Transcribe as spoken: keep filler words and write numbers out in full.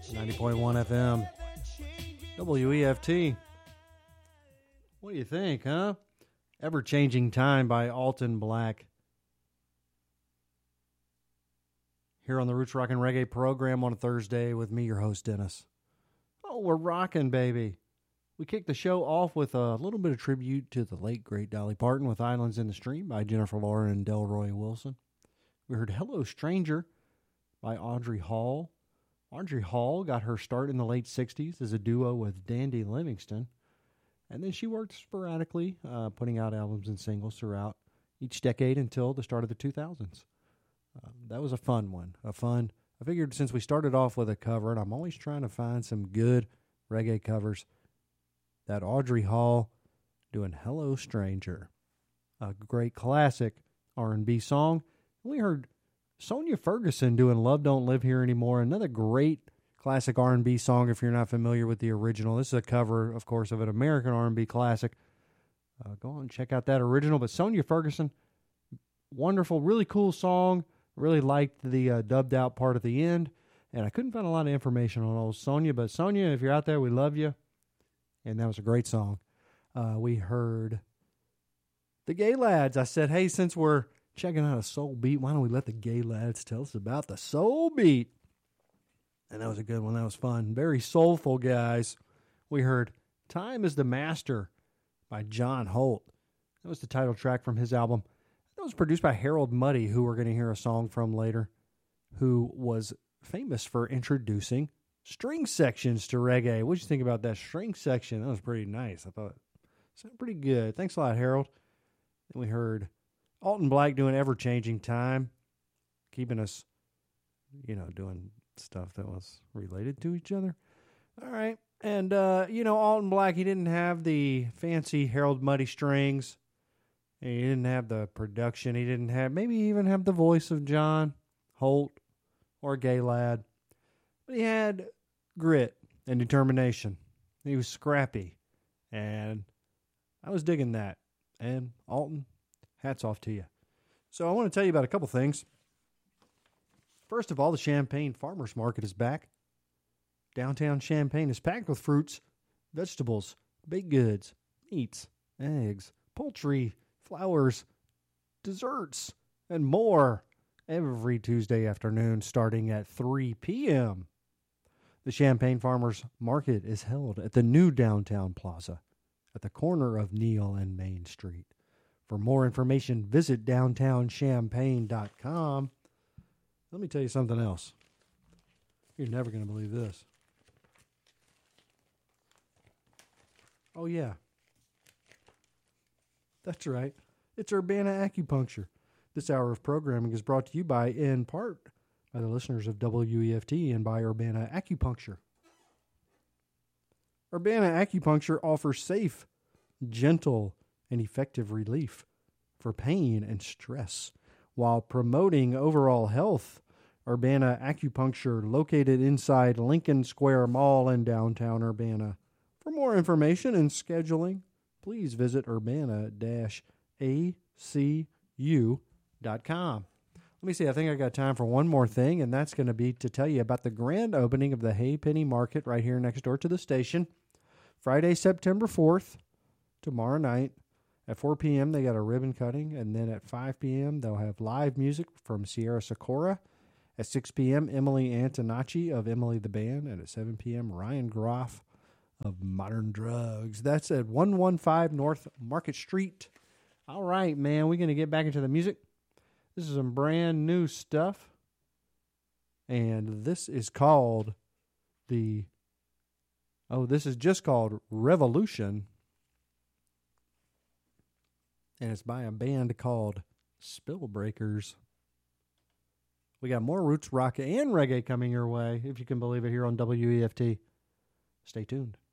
ninety point one F M. W E F T. What do you think, huh? Ever Changing Time by Alton Black. Here on the Roots Rockin' Reggae program on a Thursday with me, your host, Dennis. Oh, we're rocking, baby. We kicked the show off with a little bit of tribute to the late, great Dolly Parton with Islands in the Stream by Jennifer Lauren and Delroy Wilson. We heard Hello Stranger by Audrey Hall. Audrey Hall got her start in the late sixties as a duo with Dandy Livingston. And then she worked sporadically, uh, putting out albums and singles throughout each decade until the start of the two thousands. Uh, that was a fun one. A fun. I figured since we started off with a cover, and I'm always trying to find some good reggae covers, that Audrey Hall doing Hello Stranger, a great classic R and B song. We heard Sonia Ferguson doing Love Don't Live Here Anymore, another great classic R and B song if you're not familiar with the original. This is a cover, of course, of an American R and B classic. Uh, go on and check out that original. But Sonia Ferguson, wonderful, really cool song. Really liked the uh, dubbed out part at the end. And I couldn't find a lot of information on old Sonia. But Sonia, if you're out there, we love you. And that was a great song. Uh, we heard the Gay Lads. I said, hey, since we're checking out a soul beat, why don't we let the Gay Lads tell us about the soul beat? And that was a good one. That was fun. Very soulful, guys. We heard Time is the Master by John Holt. That was the title track from his album. That was produced by Harold Muddy, who we're going to hear a song from later, who was famous for introducing string sections to reggae. What did you think about that string section? That was pretty nice. I thought it sounded pretty good. Thanks a lot, Harold. Then we heard Alton Black doing Ever Changing Time, keeping us, you know, doing stuff that was related to each other. All right. And, uh, you know, Alton Black, he didn't have the fancy Harold Muddy strings. And he didn't have the production. He didn't have, maybe even have the voice of John Holt or Gay Lad. But he had grit and determination. He was scrappy. And I was digging that. And Alton, hats off to you. So I want to tell you about a couple things. First of all, the Champaign Farmers Market is back. Downtown Champaign is packed with fruits, vegetables, baked goods, meats, eggs, poultry, flowers, desserts, and more every Tuesday afternoon starting at three p.m. The Champaign Farmers Market is held at the new Downtown Plaza at the corner of Neal and Main Street. For more information, visit downtown champaign dot com. Let me tell you something else. You're never going to believe this. Oh, yeah. That's right. It's Urbana Acupuncture. This hour of programming is brought to you by, in part, by the listeners of W E F T and by Urbana Acupuncture. Urbana Acupuncture offers safe, gentle, and effective relief for pain and stress while promoting overall health. Urbana Acupuncture, located inside Lincoln Square Mall in downtown Urbana. For more information and scheduling, please visit urbana dash a c u dot com. Let me see, I think I got time for one more thing, and that's going to be to tell you about the grand opening of the Haypenny Market right here next door to the station. Friday, September fourth, tomorrow night. At four p.m., they got a ribbon cutting, and then at five p.m., they'll have live music from Sierra Socorro. At six p.m., Emily Antonacci of Emily the Band, and at seven p.m., Ryan Groff of Modern Drugs. That's at one fifteen North Market Street. All right, man, we're going to get back into the music. This is some brand new stuff, and this is called the, oh, this is just called Revolution, and it's by a band called Spellbreakers. We got more roots rock and reggae coming your way, if you can believe it, here on W E F T. Stay tuned.